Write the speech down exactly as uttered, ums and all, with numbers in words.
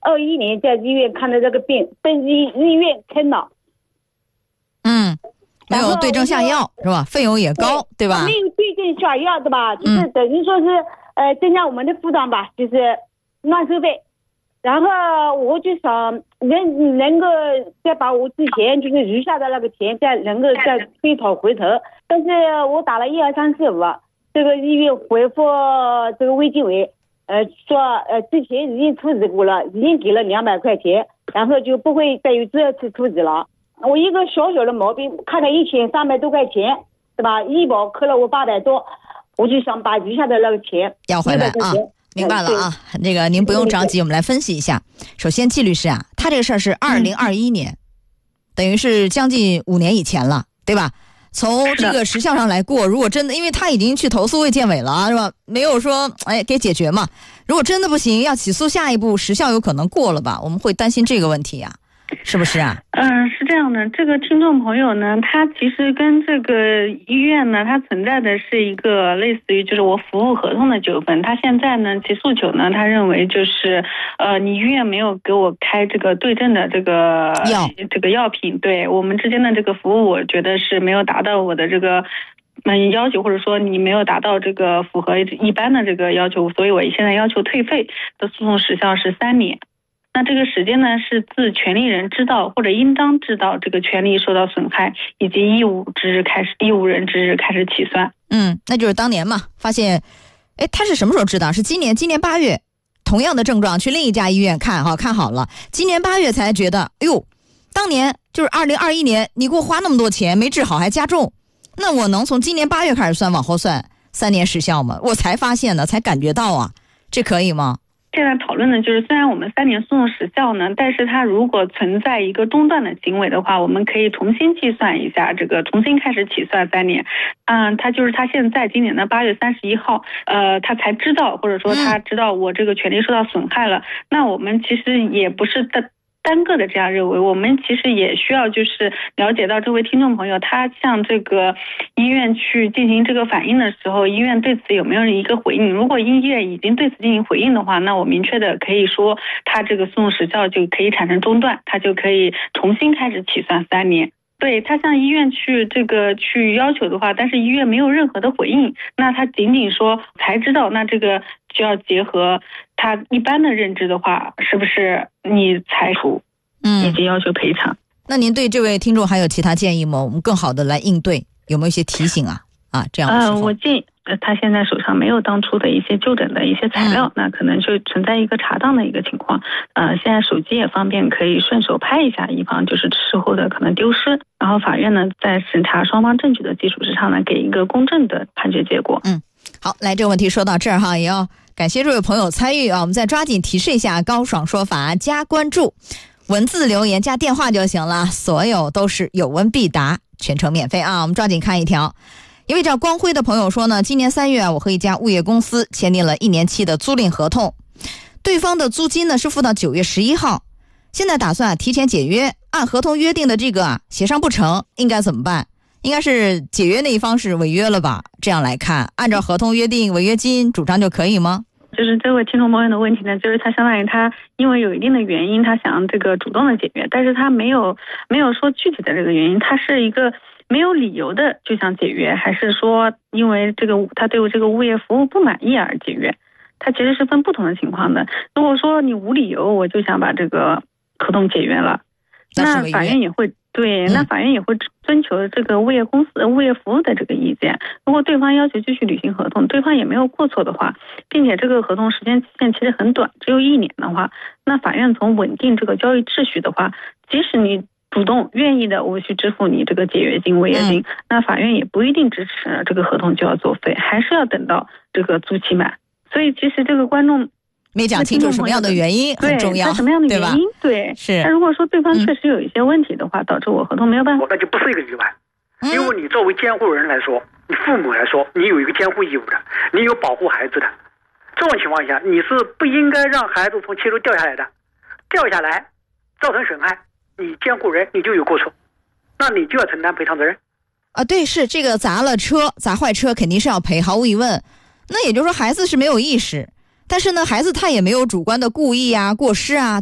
二一年在医院看的这个病，被医医院坑了。 嗯，没有对症下药是吧？费用也高， 对, 对吧？ 没有对症下药，对吧？就是等于说是、嗯、呃增加我们的负担吧，就是乱收费。然后我就想能能够再把我之前就是余下的那个钱再能够再追讨回头，但是我打了一二三四五，这个医院回复这个卫计委，呃说呃之前已经处置过了，已经给了两百块钱，然后就不会再有第二次处置了。我一个小小的毛病看了一千三百多块钱，对吧？医保扣了我八百多，我就想把余下的那个钱要回来啊。明白了啊，这个您不用着急，我们来分析一下。首先，季律师啊，他这个事儿是二零二一年、嗯，等于是将近五年以前了，对吧？从这个时效上来过，如果真的，因为他已经去投诉卫健委了，是吧？没有说哎给解决嘛。如果真的不行，要起诉，下一步时效有可能过了吧？我们会担心这个问题啊。是不是啊？ 嗯，是这样的，这个听众朋友呢，他其实跟这个医院呢，他存在的是一个类似于就是我服务合同的纠纷。他现在呢，其诉求呢，他认为就是呃，你医院没有给我开这个对症的这个药这个药品，对我们之间的这个服务，我觉得是没有达到我的这个嗯要求，或者说你没有达到这个符合一般的这个要求，所以我现在要求退费的诉讼时效是三年。那这个时间呢，是自权利人知道或者应当知道这个权利受到损害以及义务之日开始，义务人之日开始起算。 嗯，那就是当年嘛，发现，哎，他是什么时候知道？是今年，今年八月，同样的症状去另一家医院看哈，看好了，今年八月才觉得，哎呦，当年就是二零二一年，你给我花那么多钱没治好还加重，那我能从今年八月开始算往后算三年时效吗？我才发现的，才感觉到啊，这可以吗？ 现在讨论的就是，虽然我们三年诉讼时效呢，但是它如果存在一个中断的行为的话，我们可以重新计算一下，这个重新开始起算三年。嗯，他就是他现在今年的八月三十一号，呃，他才知道，或者说他知道我这个权利受到损害了。嗯、那我们其实也不是的。单个的这样认为，我们其实也需要就是了解到这位听众朋友他向这个医院去进行这个反映的时候，医院对此有没有一个回应。如果医院已经对此进行回应的话，那我明确的可以说他这个诉讼时效就可以产生中断，他就可以重新开始起算三年。对，他向医院去这个去要求的话，但是医院没有任何的回应，那他仅仅说才知道，那这个就要结合他一般的认知的话，是不是你裁处以及要求赔偿、嗯、 那您对这位听众还有其他建议吗？我们更好的来应对，有没有一些提醒啊啊这样的时候、 呃、我建议他现在手上没有当初的一些就诊的一些材料、嗯、那可能就存在一个查档的一个情况。呃，现在手机也方便，可以顺手拍一下，以防就是事后的可能丢失。然后法院呢，在审查双方证据的基础之上呢，给一个公正的判决结果。 嗯，好，来这个问题说到这儿哈，也要感谢这位朋友参与啊，我们再抓紧提示一下，高爽说法加关注，文字留言加电话就行了，所有都是有问必答，全程免费啊。我们抓紧看一条。一位叫光辉的朋友说呢，今年三月啊，我和一家物业公司签订了一年期的租赁合同，对方的租金呢是付到九月十一号，现在打算提前解约，按合同约定的这个啊协商不成，应该怎么办？应该是解约那一方是违约了吧？这样来看，按照合同约定违约金主张就可以吗？ 就是这位听众朋友的问题呢，就是他相当于他因为有一定的原因，他想这个主动的解约，但是他没有没有说具体的这个原因，他是一个没有理由的就想解约，还是说因为这个他对这个物业服务不满意而解约？他其实是分不同的情况的。如果说你无理由我就想把这个合同解约了，那法院也会对，那法院也会征求这个物业公司、物业服务的这个意见。如果对方要求继续履行合同，对方也没有过错的话，并且这个合同时间期限其实很短，只有一年的话，那法院从稳定这个交易秩序的话，即使你主动愿意的我去支付你这个解约金、违约金、嗯，那法院也不一定支持这个合同就要作废，还是要等到这个租期满。所以其实这个观众没讲清楚什么样的原因很重要， 对，什么样的原因，对， 是。 那如果说对方确实有一些问题的话，嗯、导致我合同没有办法， 那就不是一个意外、嗯，因为你作为监护人来说，你父母来说，你有一个监护义务的，你有保护孩子的。这种情况下，你是不应该让孩子从七楼掉下来的，掉下来造成损害，你监护人你就有过错，那你就要承担赔偿责任。 啊，对，是这个砸了车，砸坏车肯定是要赔，毫无疑问。那也就是说，孩子是没有意识。但是呢，孩子他也没有主观的故意啊、过失啊，